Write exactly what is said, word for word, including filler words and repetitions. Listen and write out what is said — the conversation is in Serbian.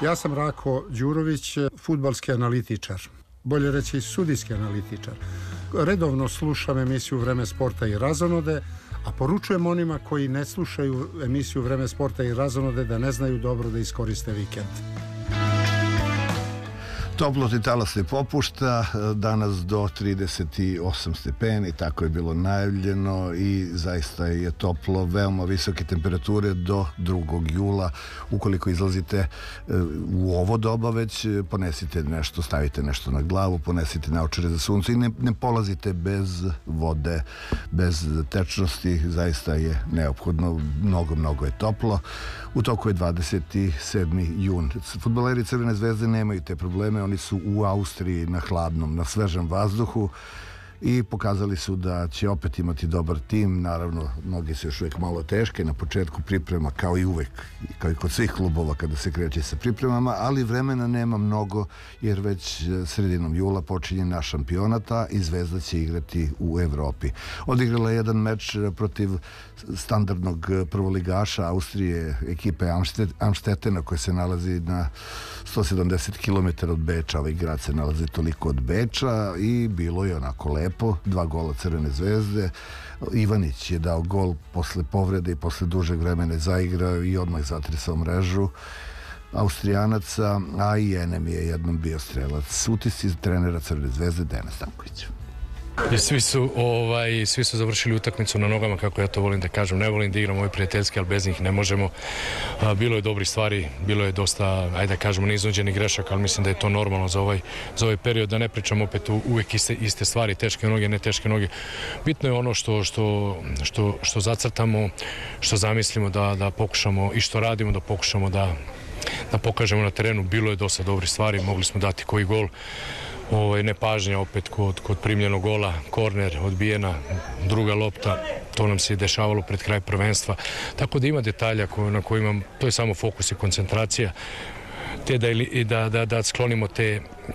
Ja sam Rako Đurović, fudbalski analitičar, bolje reći i sudijski analitičar. Redovno slušam emisiju Vreme sporta i razonode, a poručujem onima koji ne slušaju emisiju Vreme sporta i razonode da ne znaju dobro da iskoriste vikend. Toplotni talas se popušta, danas do trideset osam stepeni, tako je bilo najavljeno i zaista je toplo, veoma visoke temperature do drugog jula. Ukoliko izlazite u ovo doba već, ponesite nešto, stavite nešto na glavu, ponesite naočare za sunce i ne, ne polazite bez vode, bez tečnosti, zaista je neophodno, mnogo, mnogo je toplo. U toku je dvadeset sedmi jun. Fudbaleri Crvene zvezde nemaju te probleme, oni su u Austriji na hladnom, na svežem vazduhu i pokazali su da će opet imati dobar tim. Naravno, noge su još uvijek malo teške na početku priprema, kao i uvek, kao i kod svih klubova kada se kreće sa pripremama, ali vremena nema mnogo jer već sredinom jula počinje naš šampionata i Zvezda će igrati u Evropi. Odigrala je jedan meč protiv standardnog prvoligaša Austrije, ekipe Amstetena, koja se nalazi na sto sedamdeset kilometara od Beča. Ovaj grad se nalazi toliko od Beča i bilo je onako lepo. Dva gola Crvene zvezde. Ivanić je dao gol posle povrede i posle dužeg vremena zaigrao i odmah zatresao mrežu Austrijanaca, a i Enem je jednom bio strelac. Utisci trenera Crvene zvezde Dejana Stankovića. I svi su, ovaj, svi su završili utakmicu na nogama, kako ja to volim da kažem. Ne volim da igram ove prijateljske, ali bez njih ne možemo. A, bilo je dobrih stvari, bilo je dosta, ajde da kažemo, neiznuđenih grešaka, ali mislim da je to normalno za ovaj, za ovaj period, da ne pričam opet uvek iste, iste stvari, teške noge, ne teške noge. Bitno je ono što, što, što, što zacrtamo, što zamislimo da, da pokušamo i što radimo, da pokušamo da, da pokažemo na terenu. Bilo je dosta dobrih stvari, mogli smo dati koji gol. Ovo, nepažnja opet kod, kod primljenog gola, korner, odbijena, druga lopta, to nam se dešavalo pred kraj prvenstva. Tako da ima detalja ko, na kojima, to je samo fokus i koncentracija, te da, da, da, da sklonimo te,